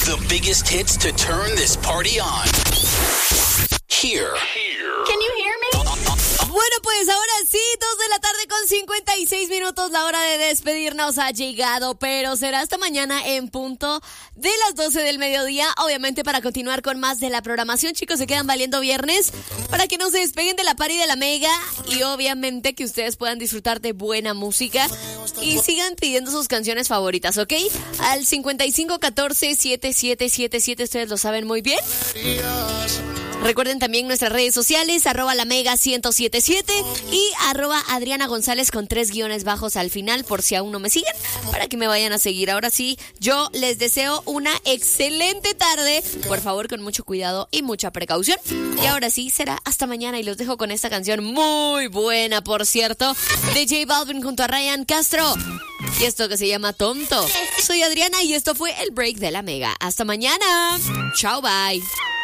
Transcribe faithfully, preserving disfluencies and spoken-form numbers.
The biggest hits to turn this party on. Here. Can you hear me? Bueno, pues ahora sí, dos de la tarde con cincuenta y seis minutos, la hora de despedirnos ha llegado, pero será hasta mañana en punto de las doce del mediodía, obviamente para continuar con más de la programación. Chicos, se quedan valiendo viernes para que no se despeguen de la party de la Mega y obviamente que ustedes puedan disfrutar de buena música y sigan pidiendo sus canciones favoritas, ¿ok? Al cincuenta y cinco catorce setenta y siete setenta y siete, ustedes lo saben muy bien. Recuerden también nuestras redes sociales, arroba la mega ciento setenta y siete y arroba Adriana González con tres guiones bajos al final, por si aún no me siguen, para que me vayan a seguir. Ahora sí, yo les deseo una excelente tarde, por favor con mucho cuidado y mucha precaución. Y ahora sí, será hasta mañana y los dejo con esta canción muy buena, por cierto, de J Balvin junto a Ryan Castro. Y esto que se llama Tonto. Soy Adriana y esto fue el break de la Mega. Hasta mañana. Chao, bye.